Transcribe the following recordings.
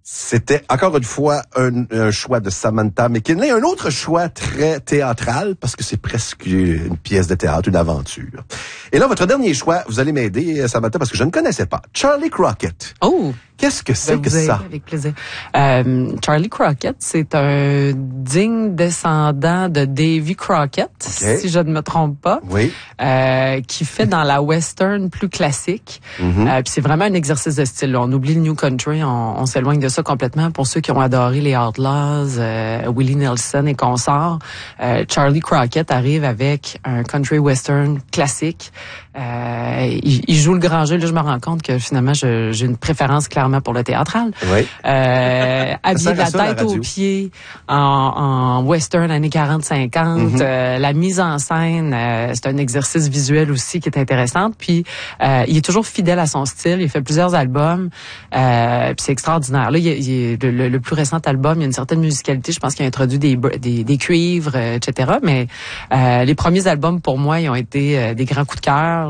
C'était encore une fois un choix de Samantha McKinley, un autre choix très théâtral parce que c'est presque une pièce de théâtre, une aventure. Et là, votre dernier choix, vous allez m'aider, Samantha, parce que je ne connaissais pas. Charlie Crockett. Oh! Qu'est-ce que c'est que ça? Avec plaisir. Charlie Crockett, c'est un digne descendant de Davy Crockett, si je ne me trompe pas. Oui. Qui fait dans la western plus classique. Puis c'est vraiment un exercice de style. On oublie le New Country, on s'éloigne de ça complètement. Pour ceux qui ont adoré les Outlaws, Willie Nelson et consorts, Charlie Crockett arrive avec un country western classique. Il joue le grand jeu. Là, je me rends compte que finalement, j'ai une préférence clairement pour le théâtral. Oui. Habillé de la tête aux pieds en western années 40-50. La mise en scène, c'est un exercice visuel aussi qui est intéressant. Puis il est toujours fidèle à son style. Il fait plusieurs albums. Puis c'est extraordinaire. Là, le plus récent album, il y a une certaine musicalité. Je pense qu'il a introduit des cuivres, etc. Mais les premiers albums, pour moi, ils ont été des grands coups de cœur.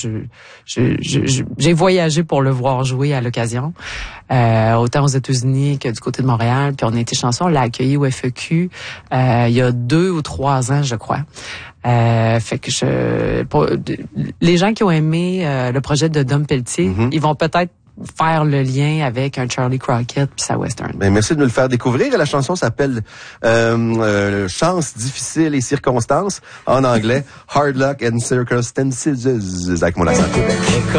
J'ai voyagé pour le voir jouer à l'occasion, autant aux États-Unis que du côté de Montréal. Puis on a été chanceux, on l'a accueilli au FEQ il y a 2 ou 3 ans, je crois. Fait que les gens qui ont aimé le projet de Dom Pelletier, ils vont peut-être faire le lien avec un Charlie Crockett puis sa western. Ben, merci de nous le faire découvrir. La chanson s'appelle Chance, difficile et circonstances. En anglais, Hard Luck and Circumstances, avec mon accent.